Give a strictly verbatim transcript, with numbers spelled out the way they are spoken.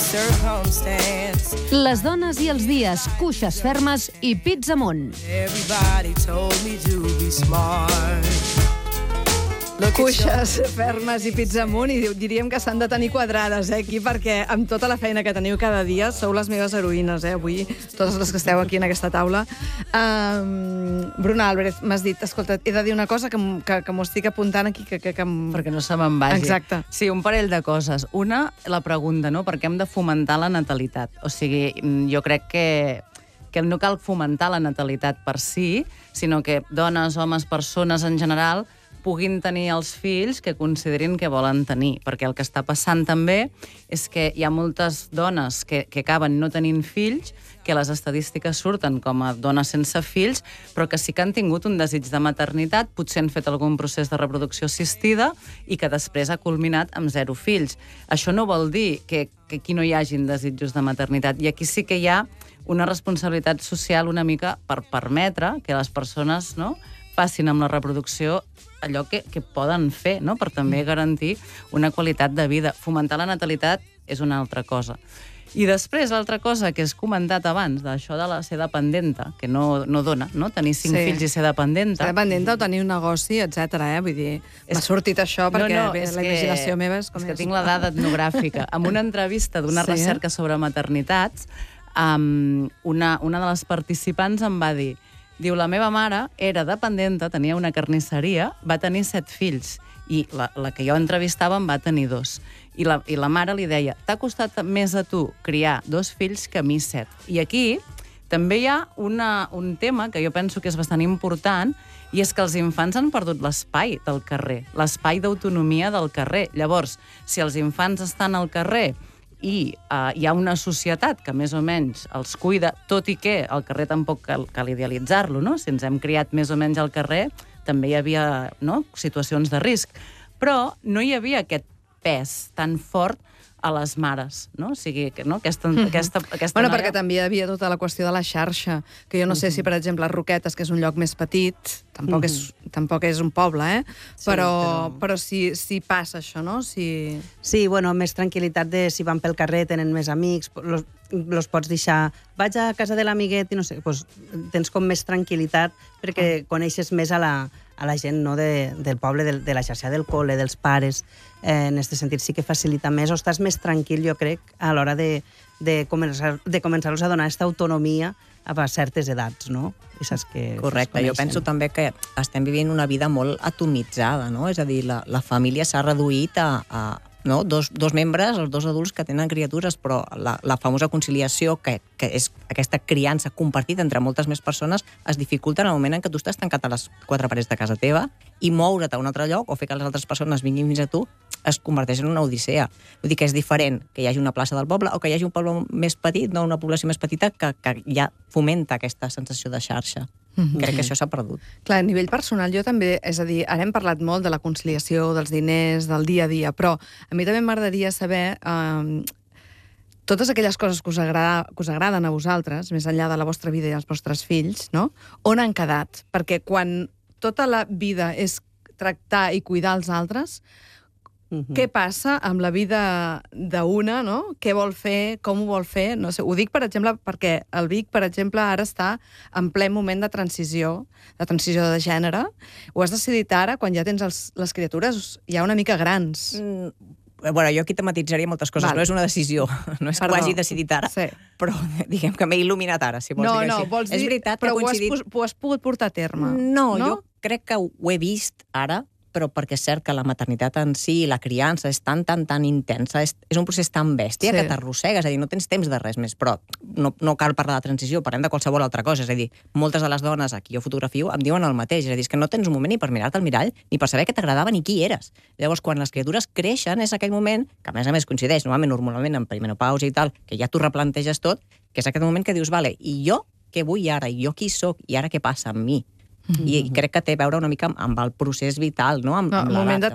circumstance. Les dones i els dies, cuixes fermes i pits amunt. Everybody told me to be smart. Cuixes fermes i pits amunt, i diríem que s'han de tenir quadrades, eh, aquí, perquè amb tota la feina que teniu cada dia sou les meves heroïnes, eh, avui, totes les que esteu aquí en aquesta taula. Um, Bruna Álvarez, m'has dit, escolta, he de dir una cosa que, que, que m'ho estic apuntant aquí, que... que, que em... Perquè no se me'n vagi. Exacte. Sí, un parell de coses. Una, la pregunta, no? Per què hem de fomentar la natalitat? O sigui, jo crec que que no cal fomentar la natalitat per si, sinó que dones, homes, persones en general puguin tenir els fills que considerin que volen tenir. Perquè el que està passant també és que hi ha moltes dones que, que acaben no tenint fills, que les estadístiques surten com a dones sense fills, però que sí que han tingut un desig de maternitat, potser han fet algun procés de reproducció assistida i que després ha culminat amb zero fills. Això no vol dir que, que aquí no hi hagin desitjos de maternitat. I aquí sí que hi ha una responsabilitat social una mica per permetre que les persones, no, passin amb la reproducció allò que, que poden fer, no? Per també garantir una qualitat de vida. Fomentar la natalitat és una altra cosa. I després, l'altra cosa que has comentat abans, d'això de la ser dependenta, que no, no dona, no? Tenir cinc Sí. fills i ser dependenta. Ser dependenta o tenir un negoci, etcètera. Eh? Vull dir, m'ha sortit això perquè no, no, bé, és la que- imaginació meva és com és que és. tinc la dada etnogràfica. En una entrevista d'una Sí? recerca sobre maternitats, um, una, una de les participants em va dir, diu, la meva mare era dependenta, tenia una carnisseria, va tenir set fills, i la, la que jo entrevistava en va tenir dos. I la, i la mare li deia, t'ha costat més a tu criar dos fills que a mi set. I aquí també hi ha una, un tema que jo penso que és bastant important, i és que els infants han perdut l'espai del carrer, l'espai d'autonomia del carrer. Llavors, si els infants estan al carrer i uh, hi ha una societat que més o menys els cuida, tot i que al carrer tampoc cal, cal idealitzar-lo, no? Si ens hem criat més o menys al carrer, també hi havia, no, situacions de risc. Però no hi havia aquest pes tan fort a les mares, no? O sigui, que, no? Aquesta, aquesta, aquesta Bueno, noia... perquè també hi havia tota la qüestió de la xarxa, que jo no sé si, per exemple, a Roquetes, que és un lloc més petit, tampoc, és, tampoc és un poble, eh? Sí, però, però- però sí, sí passa això, no? Si... Sí, bueno, més tranquil·litat de si van pel carrer, tenen més amics, los, los pots deixar, vaig a casa de l'amiguet i no sé, doncs tens com més tranquil·litat perquè coneixes més a la, a la gent, no, de, del poble, de, de la xarxa del col·le, dels pares. Eh, en aquest sentit sí que facilita més, o estàs més tranquil, jo crec, a l'hora de, de començar de començar-los a donar aquesta autonomia a certes edats, no? I saps que Correcte, jo penso també que estem vivint una vida molt atomitzada, no? És a dir, la, la família s'ha reduït a, a no? dos, dos membres, els dos adults que tenen criatures, però la, la famosa conciliació, que, que és aquesta criança compartida entre moltes més persones, es dificulta en el moment en què tu estàs tancat a les quatre parets de casa teva i moure't a un altre lloc o fer que les altres persones vinguin fins a tu es converteix en una odissea. Vull dir que és diferent que hi hagi una plaça del poble o que hi hagi un poble més petit, no, una població més petita, que, que ja fomenta aquesta sensació de xarxa. Mm-hmm. Crec que això s'ha perdut. Clar, a nivell personal jo també, és a dir, ara hem parlat molt de la conciliació, dels diners, del dia a dia, però a mi també m'agradaria saber eh, totes aquelles coses que us, agrada, que us agraden a vosaltres, més enllà de la vostra vida i els vostres fills, no? On han quedat? Perquè quan tota la vida és tractar i cuidar els altres, Mm-hmm. què passa amb la vida d'una, no? Què vol fer, com ho vol fer? No sé, ho dic, per exemple, perquè el Vic, per exemple, ara està en ple moment de transició, de transició de gènere. Ho has decidit ara, quan ja tens els, les criatures ja una mica grans. Mm, bueno, jo aquí tematitzaria moltes coses. Val. No és una decisió, no és Perdó. que ho hagi decidit ara, Sí. però diguem que m'he il·luminat ara, si vols No, dir no, així. vols dir... És veritat però que ha coincidit... ho has, ho has pogut portar a terme. No, no? jo crec que ho he vist ara, però perquè és cert que la maternitat en si, la criança, és tan, tan, tan intensa, és, és un procés tan bèstia Sí. que t'arrossegues, és a dir, no tens temps de res més, però no, no cal parlar de transició, parlem de qualsevol altra cosa, és a dir, moltes de les dones a qui jo fotografio em diuen el mateix, és a dir, és que no tens un moment ni per mirar-te al mirall, ni per saber què t'agradava ni qui eres. Llavors, quan les criatures creixen, és aquell moment, que a més a més coincideix normalment, normalment en perimenopausa i tal, que ja t'ho replanteges tot, que és aquest moment que dius, vale, i jo què vull ara, i jo qui sóc, i ara què passa amb mi? I crec que té a veure una mica amb, amb el procés vital, no? Amb, No, amb moment de l'edat,